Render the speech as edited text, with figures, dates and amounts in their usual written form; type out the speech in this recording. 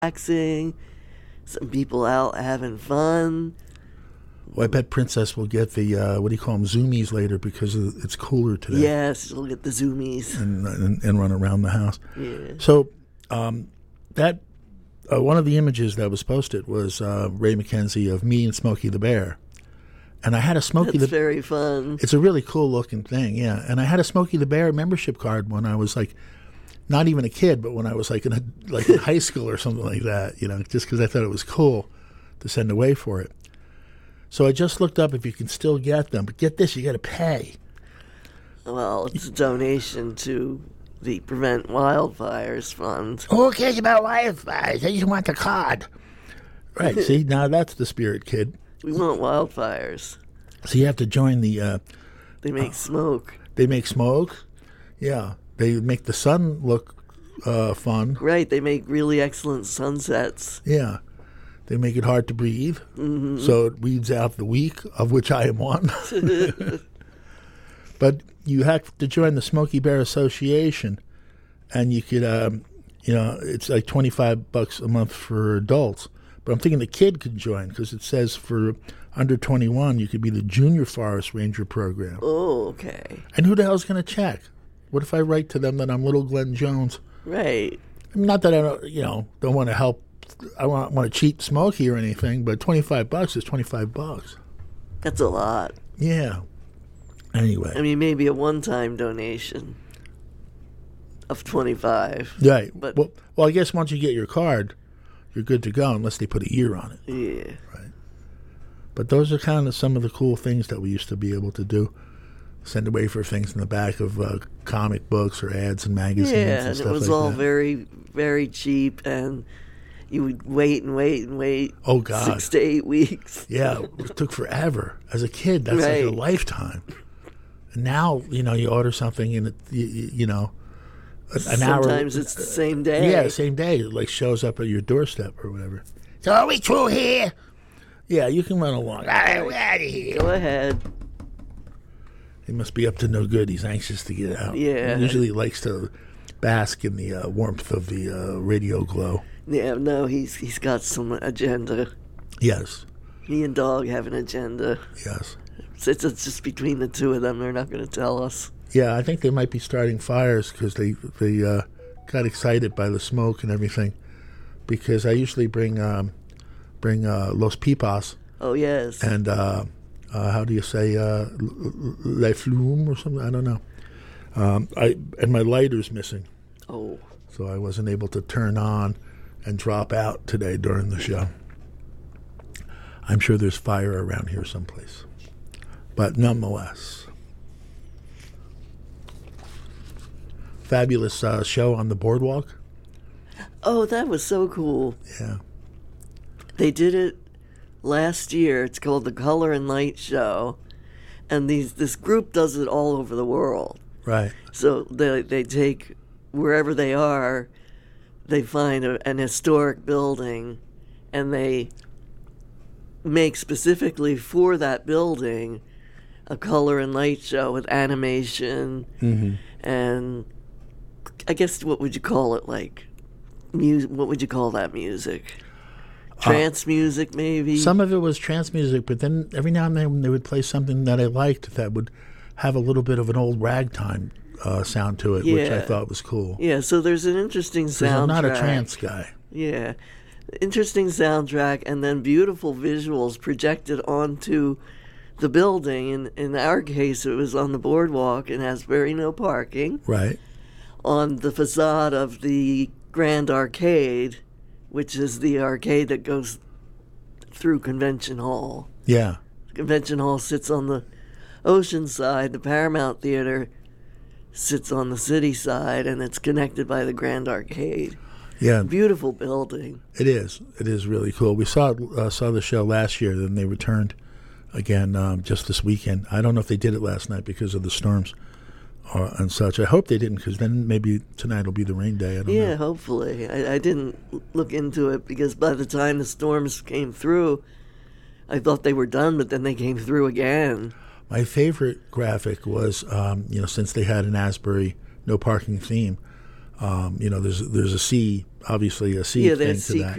relaxing, some people out having fun. Well, I bet Princess will get the, what do you call them, Zoomies later because it's cooler today. Yes, she'll get the Zoomies. And run around the house. Yeah. So that one of the images that was posted was Ray McKenzie of me and Smokey the Bear. And I had a Smokey That's very fun. It's a really cool looking thing, yeah. And I had a Smokey the Bear membership card when I was like, not even a kid, but when I was like in high school or something like that, just because I thought it was cool to send away for it. So I just looked up if you can still get them. But get this, you got to pay. Well, it's a donation to the Prevent Wildfires Fund. Who cares about wildfires? I just want the card. Right, see, now that's the spirit, kid. We want wildfires. So you have to join the... they make smoke. They make smoke? Yeah. They make the sun look fun. Right, they make really excellent sunsets. Yeah. They make it hard to breathe, so it weeds out the weak, of which I am one. But you have to join the Smokey Bear Association, and you could, it's like $25 a month for adults. But I'm thinking the kid could join because it says for under 21, you could be the Junior Forest Ranger program. Oh, okay. And who the hell's going to check? What if I write to them that I'm Little Glenn Jones? Right. Not that I don't want to help. I want to cheat Smokey or anything, but $25 is $25. That's a lot. Yeah. Anyway. I mean, maybe a one-time donation of $25. Right. But well, I guess once you get your card, you're good to go unless they put a year on it. Yeah. Right. But those are kind of some of the cool things that we used to be able to do. Send away for things in the back of comic books or ads and magazines and stuff like that. Yeah, and it was all very, very cheap, and you would wait and wait and wait. Oh, God. 6 to 8 weeks. Yeah, it took forever. As a kid, that's right. like a lifetime. And now, you order something and, an hour. Sometimes it's the same day. Yeah, same day. It like shows up at your doorstep or whatever. So are we through here? Yeah, you can run along. All right, we're out of here. Go ahead. He must be up to no good. He's anxious to get out. Yeah. He usually likes to bask in the warmth of the radio glow. Yeah, no, he's got some agenda. Yes. Me and Dog have an agenda. Yes. It's just between the two of them. They're not going to tell us. Yeah, I think they might be starting fires because they got excited by the smoke and everything. Because I usually bring Los Pipas. Oh, yes. And how do you say La Flume or something? I don't know. And my lighter's missing. Oh. So I wasn't able to turn on and drop out today during the show. I'm sure there's fire around here someplace. But nonetheless, fabulous show on the boardwalk. Oh, that was so cool. Yeah. They did it last year. It's called the Color and Light Show. And this group does it all over the world. Right. So they take, wherever they are, they find an historic building, and they make specifically for that building a color and light show with animation and I guess what would you call it, like music? What would you call that music? Trance music, maybe? Some of it was trance music, but then every now and then they would play something that I liked that would have a little bit of an old ragtime sound to it, which I thought was cool. Yeah, so there's an interesting soundtrack. I'm not a trance guy. Yeah. Interesting soundtrack, and then beautiful visuals projected onto the building. In our case, it was on the boardwalk and Asbury no parking. Right. On the facade of the Grand Arcade, which is the arcade that goes through Convention Hall. Yeah. Convention Hall sits on the ocean side. The Paramount Theater sits on the city side, and it's connected by the Grand Arcade. Yeah. Beautiful building. It is. It is really cool. We saw the show last year, then they returned again just this weekend. I don't know if they did it last night because of the storms and such. I hope they didn't, because then maybe tonight will be the rain day. I don't know. Yeah, hopefully. I didn't look into it because by the time the storms came through, I thought they were done, but then they came through again. My favorite graphic was, since they had an Asbury no parking theme, You know, there's a sea, obviously a sea Yeah, thing there's to sea that.